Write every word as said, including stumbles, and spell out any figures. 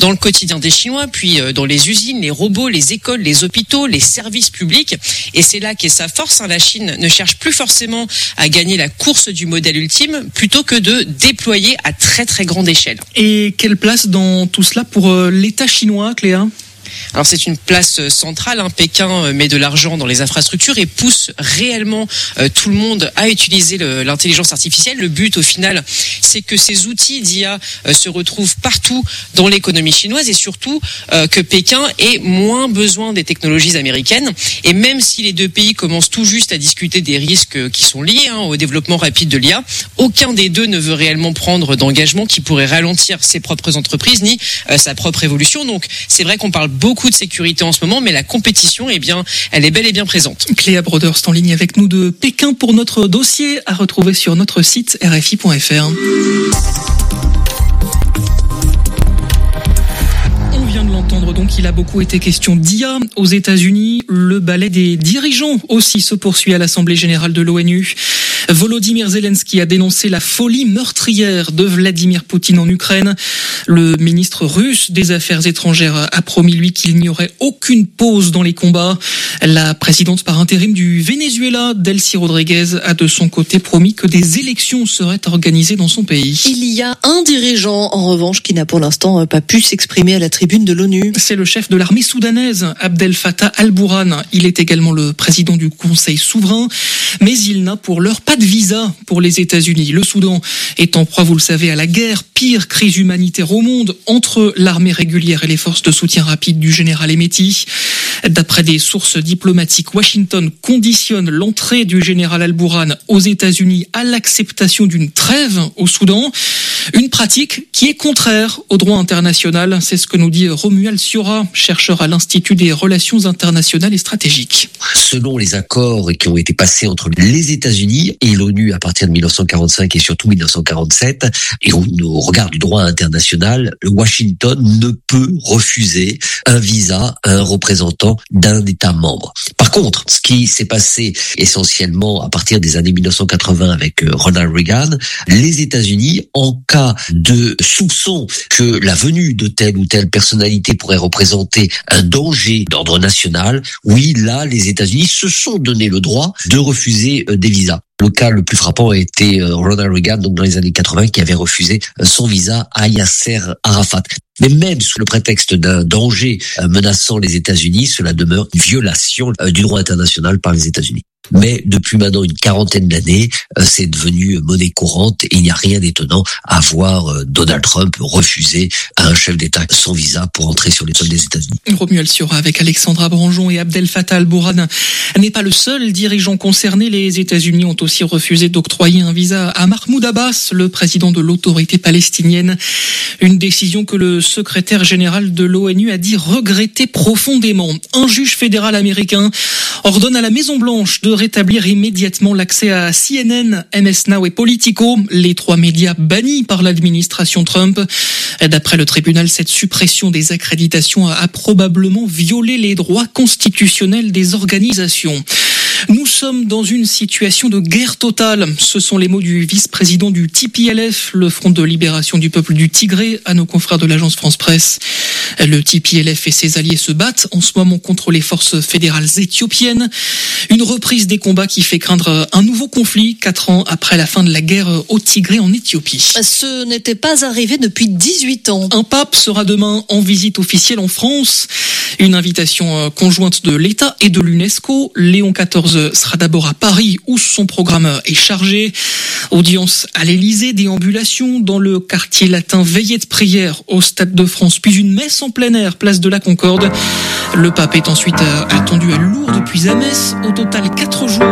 dans le quotidien des Chinois, puis dans les usines, les robots, les écoles, les hôpitaux, les services publics. Et c'est là qu'est sa force. La Chine ne cherche plus forcément à gagner la course du modèle ultime, plutôt que de déployer à très très grande échelle. Et quelle place dans tout cela pour l'État chinois, Cléa ? Alors c'est une place centrale, hein. Pékin met de l'argent dans les infrastructures et pousse réellement euh, tout le monde à utiliser le, l'intelligence artificielle. Le but au final, c'est que ces outils d'I A euh, se retrouvent partout dans l'économie chinoise et surtout euh, que Pékin ait moins besoin des technologies américaines. Et même si les deux pays commencent tout juste à discuter des risques qui sont liés hein, au développement rapide de l'I A, aucun des deux ne veut réellement prendre d'engagement qui pourrait ralentir ses propres entreprises ni euh, sa propre évolution. Donc c'est vrai qu'on parle beaucoup de sécurité en ce moment, mais la compétition, eh bien, elle est bel et bien présente. Cléa Broderst en ligne avec nous de Pékin pour notre dossier à retrouver sur notre site r f i point f r. On vient de l'entendre, donc il a beaucoup été question d'I A aux États-Unis. Le ballet des dirigeants aussi se poursuit à l'Assemblée générale de l'ONU. Volodymyr Zelensky a dénoncé la folie meurtrière de Vladimir Poutine en Ukraine. Le ministre russe des Affaires étrangères a promis, lui, qu'il n'y aurait aucune pause dans les combats. La présidente par intérim du Venezuela, Delcy Rodriguez, a de son côté promis que des élections seraient organisées dans son pays. Il y a un dirigeant, en revanche, qui n'a pour l'instant pas pu s'exprimer à la tribune de l'ONU. C'est le chef de l'armée soudanaise, Abdel Fattah al-Burhan. Il est également le président du Conseil souverain, mais il n'a pour l'heure pas de visa pour les États-Unis. Le Soudan est en proie, vous le savez, à la guerre, pire crise humanitaire au monde, entre l'armée régulière et les forces de soutien rapide du général Hemeti. D'après des sources diplomatiques, Washington conditionne l'entrée du général al-Burhan aux États-Unis à l'acceptation d'une trêve au Soudan. Une pratique qui est contraire au droit international. C'est ce que nous dit Romuald Siora, chercheur à l'Institut des relations internationales et stratégiques. Selon les accords qui ont été passés entre les États-Unis et l'ONU à partir de mille neuf cent quarante-cinq et surtout mille neuf cent quarante-sept, et au, au regard du droit international, Washington ne peut refuser un visa à un représentant d'un État membre. Par contre, ce qui s'est passé essentiellement à partir des années mille neuf cent quatre-vingts avec Ronald Reagan, les États-Unis, en cas de soupçon que la venue de telle ou telle personnalité pourrait représenter un danger d'ordre national, oui, là, les États-Unis se sont donné le droit de refuser des visas. Le cas le plus frappant a été Ronald Reagan, donc dans les années quatre-vingts, qui avait refusé son visa à Yasser Arafat. Mais même sous le prétexte d'un danger menaçant les États-Unis, cela demeure une violation du droit international par les États-Unis. Mais depuis maintenant une quarantaine d'années, c'est devenu monnaie courante et il n'y a rien d'étonnant à voir Donald Trump refuser à un chef d'État son visa pour entrer sur les sols des États-Unis. Romuald Siora avec Alexandra Branjon et Abdel Fattah al-Burhan n'est pas le seul dirigeant concerné. Les États-Unis ont aussi refusé d'octroyer un visa à Mahmoud Abbas, le président de l'autorité palestinienne. Une décision que le secrétaire général de l'ONU a dit regretter profondément. Un juge fédéral américain ordonne à la Maison-Blanche de rétablir immédiatement l'accès à C N N, M S Now et Politico, les trois médias bannis par l'administration Trump. D'après le tribunal, cette suppression des accréditations a probablement violé les droits constitutionnels des organisations. Nous sommes dans une situation de guerre totale. Ce sont les mots du vice-président du T P L F, le Front de libération du peuple du Tigré, à nos confrères de l'agence France-Presse. Le T P L F et ses alliés se battent en ce moment contre les forces fédérales éthiopiennes. Une reprise des combats qui fait craindre un nouveau conflit, quatre ans après la fin de la guerre au Tigré en Éthiopie. Ce n'était pas arrivé depuis dix-huit ans. Un pape sera demain en visite officielle en France. Une invitation conjointe de l'État et de l'UNESCO. Léon quatorze sera d'abord à Paris où son programme est chargé. Audience à l'Élysée, déambulation dans le quartier latin, veillée de prière au Stade de France, puis une messe en plein air, place de la Concorde. Le pape est ensuite attendu à Lourdes puis à Metz. Au total, quatre jours